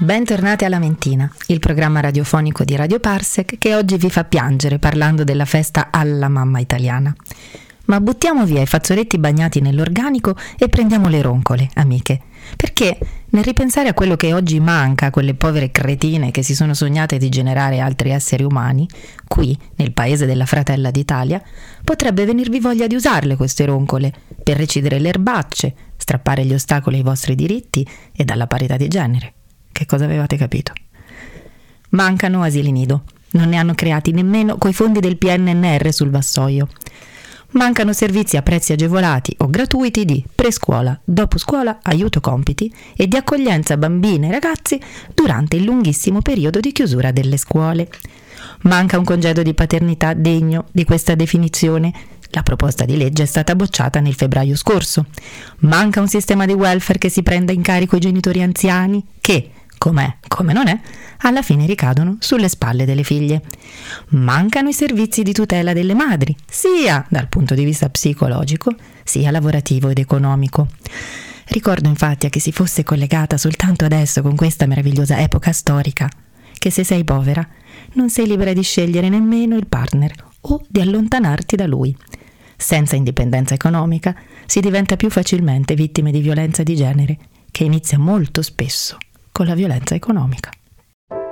Bentornati alla Mentina, il programma radiofonico di Radio Parsec che oggi vi fa piangere parlando della festa alla mamma italiana. Ma buttiamo via i fazzoletti bagnati nell'organico e prendiamo le roncole, amiche, perché nel ripensare a quello che oggi manca a quelle povere cretine che si sono sognate di generare altri esseri umani, qui, nel paese della fratella d'Italia, potrebbe venirvi voglia di usarle queste roncole per recidere le erbacce, strappare gli ostacoli ai vostri diritti e dalla parità di genere. Che cosa avevate capito? Mancano asili nido, non ne hanno creati nemmeno coi fondi del PNRR sul vassoio. Mancano servizi a prezzi agevolati o gratuiti di prescuola, dopo scuola, aiuto compiti e di accoglienza bambine e ragazzi durante il lunghissimo periodo di chiusura delle scuole. Manca un congedo di paternità degno di questa definizione. La proposta di legge è stata bocciata nel febbraio scorso. Manca un sistema di welfare che si prenda in carico i genitori anziani che, com'è, come non è, alla fine ricadono sulle spalle delle figlie. Mancano i servizi di tutela delle madri, sia dal punto di vista psicologico, sia lavorativo ed economico. Ricordo infatti a chi si fosse collegata soltanto adesso con questa meravigliosa epoca storica, che se sei povera non sei libera di scegliere nemmeno il partner o di allontanarti da lui. Senza indipendenza economica si diventa più facilmente vittime di violenza di genere, che inizia molto spesso con la violenza economica.